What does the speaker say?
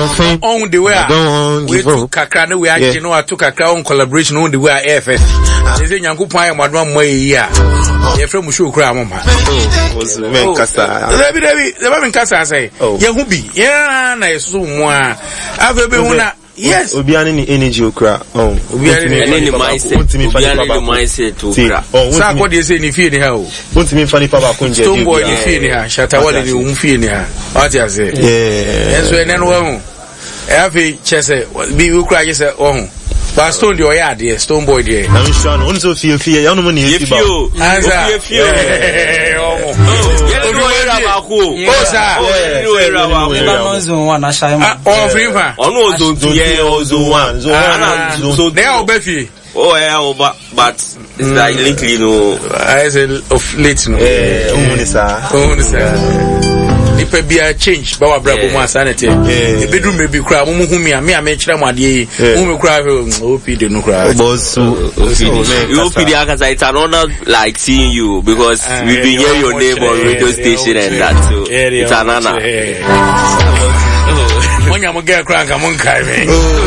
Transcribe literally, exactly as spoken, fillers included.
fame. On the way, we took Kakra, we actually know I took a crown collaboration on the way I F S. Is in Yanku Pine, my one way, yeah. Your friend Mushu Cram. Was men Cassa. Let me, the women Cassa say, oh, Yahubi, yeah, nice, so more. I've been yes, we be any energy okra. Oh, we are any mindset. We are any mindset okra. Oh, so what you say in fear the hell? Won't me funny papa kunje. Stone boy in fear the Shatawali the umfear the what you say? Yeah. And so then one. Every chese be okra you say oh. But Stone the yard there, Stone boy there. I'm sure no one so fear fear. You no money. Fear fear. Fear fear. Oh, sir. Oh, free man. Oh, no, zone two, yeah, zone one, zone one. So they are Beffy. Oh, yeah, but but it's like lately, no. I said of late, no. Eh, only sir, only sir. If it be a change, but our brother was sanity. The bedroom may be crowd. Who me and me, I make sure my day. Who will cry? Oh, P. No cry. Boss, you P. The Akasa, it's another like seeing you because we've been hearing your name on radio station and that. So it's another. When I'm a girl crank, I'm on Kai.